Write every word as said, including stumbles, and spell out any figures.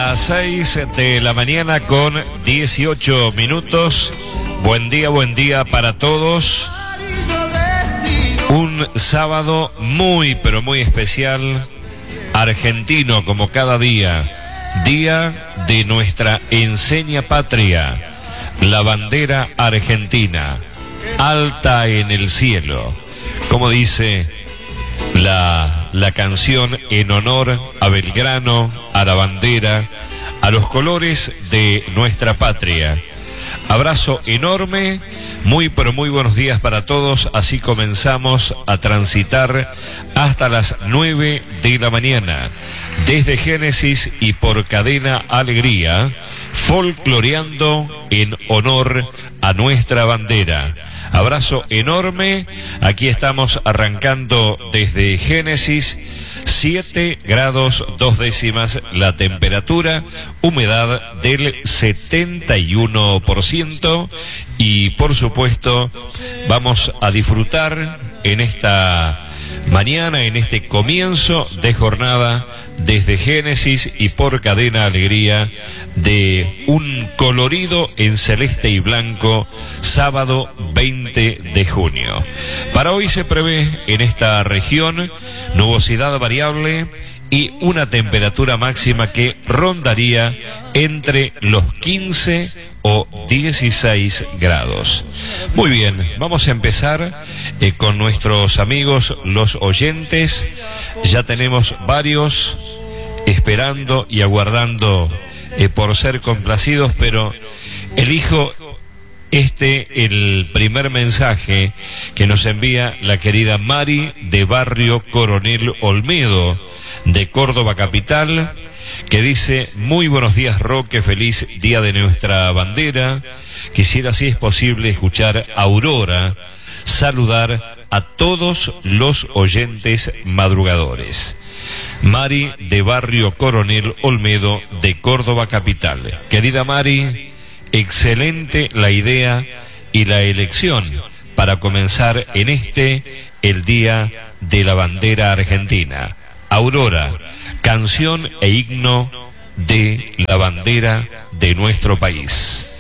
Las seis de la mañana con dieciocho minutos. Buen día, buen día para todos. Un sábado muy, pero muy especial, argentino como cada día. Día de nuestra enseña patria, la bandera argentina, alta en el cielo. Como dice la, la canción en honor a Belgrano, a la bandera, a los colores de nuestra patria. Abrazo enorme, muy pero muy buenos días para todos. Así comenzamos a transitar hasta las nueve de la mañana, desde Génesis y por Cadena Alegría, folcloreando en honor a nuestra bandera. Abrazo enorme, aquí estamos arrancando desde Génesis, siete grados dos décimas la temperatura, humedad del setenta y uno por ciento y por supuesto vamos a disfrutar en esta mañana, en este comienzo de jornada desde Génesis y por Cadena Alegría, de un colorido en celeste y blanco sábado veinte de junio. Para hoy se prevé en esta región nubosidad variable y una temperatura máxima que rondaría entre los quince o dieciséis grados. Muy bien, vamos a empezar eh, con nuestros amigos los oyentes. Ya tenemos varios esperando y aguardando eh, por ser complacidos, pero elijo este, el primer mensaje que nos envía la querida Mari de Barrio Coronel Olmedo, de Córdoba capital, que dice: muy buenos días, Roque, feliz día de nuestra bandera. Quisiera, si es posible, escuchar a Aurora saludar a todos los oyentes madrugadores. Mari de Barrio Coronel Olmedo, de Córdoba capital. Querida Mari, excelente la idea y la elección para comenzar en este, el Día de la Bandera Argentina. Aurora, canción e himno de la bandera de nuestro país.